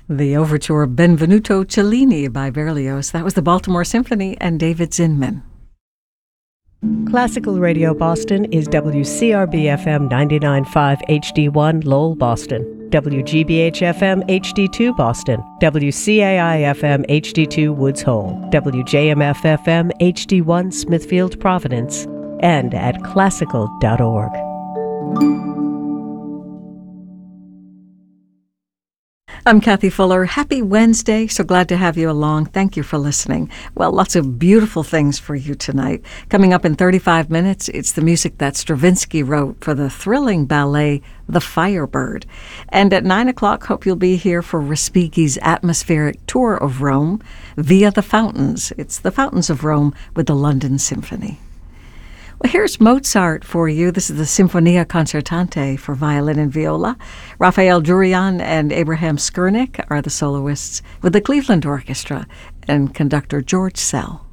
The overture Benvenuto Cellini by Berlioz. That was the Baltimore Symphony and David Zinman. Classical Radio Boston is WCRB-FM 99.5 HD1 Lowell, Boston, WGBH-FM HD2 Boston, WCAI-FM HD2 Woods Hole, WJMF-FM HD1 Smithfield, Providence, and at classical.org. I'm Kathy Fuller. Happy Wednesday. So glad to have you along. Thank you for listening. Well, lots of beautiful things for you tonight. Coming up in 35 minutes, it's the music that Stravinsky wrote for the thrilling ballet The Firebird. And at 9 o'clock, hope you'll be here for Respighi's atmospheric tour of Rome via the fountains. It's the Fountains of Rome with the London Symphony. Well, here's Mozart for you. This is the Sinfonia Concertante for violin and viola. Raphael Durian and Abraham Skurnik are the soloists with the Cleveland Orchestra and conductor George Sell.